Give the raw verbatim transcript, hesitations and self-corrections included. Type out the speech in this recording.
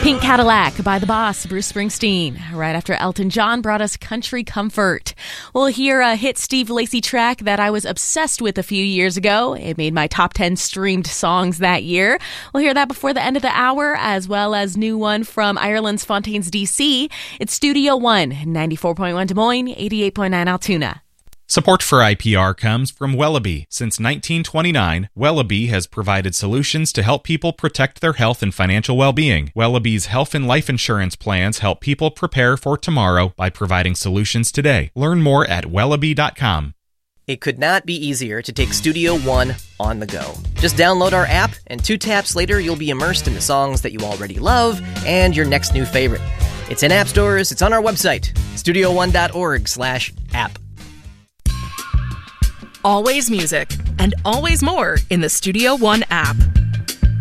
Pink Cadillac by the boss, Bruce Springsteen. Right after Elton John brought us Country Comfort. We'll hear a hit Steve Lacy track that I was obsessed with a few years ago. It made my top ten streamed songs that year. We'll hear that before the end of the hour, as well as new one from Ireland's Fontaines D C. It's Studio One, ninety-four point one Des Moines, eighty-eight point nine Altoona. Support for I P R comes from Wellaby. Since nineteen twenty-nine, Wellaby has provided solutions to help people protect their health and financial well-being. Wellaby's health and life insurance plans help people prepare for tomorrow by providing solutions today. Learn more at wellaby dot com. It could not be easier to take Studio One on the go. Just download our app, and two taps later, you'll be immersed in the songs that you already love and your next new favorite. It's in app stores, it's on our website, studio one dot org slash app. Always music, and always more in the Studio One app.